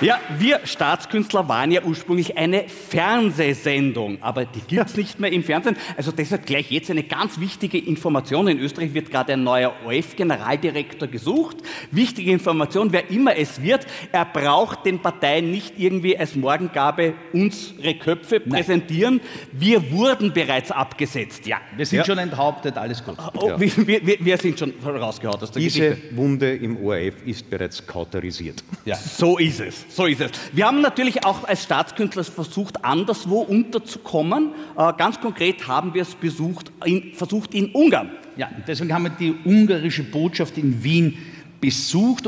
Ja, wir Staatskünstler waren ja ursprünglich eine Fernsehsendung, aber die gibt es nicht mehr im Fernsehen. Also deshalb gleich jetzt eine ganz wichtige Information. In Österreich wird gerade ein neuer ORF-Generaldirektor gesucht. Wichtige Information, wer immer es wird, er braucht den Parteien nicht irgendwie als Morgengabe unsere Köpfe präsentieren. Wir wurden bereits abgesetzt, ja. Wir sind schon enthauptet, alles gut. Oh, wir sind schon rausgehaut aus der Diese Geschichte. Wunde im ORF ist bereits kauterisiert. Ja. So ist es, so ist es. Wir haben natürlich auch als Staatskünstler versucht, anderswo unterzukommen. Ganz konkret haben wir es versucht in Ungarn. Ja, deswegen haben wir die ungarische Botschaft in Wien besucht.